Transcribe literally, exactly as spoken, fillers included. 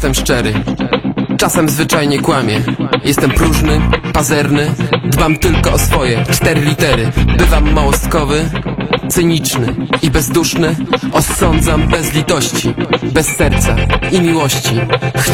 jestem szczery, czasem zwyczajnie kłamię. Jestem próżny, pazerny, dbam tylko o swoje cztery litery. Bywam małostkowy, cyniczny i bezduszny. Osądzam bez litości, bez serca i miłości. Chcę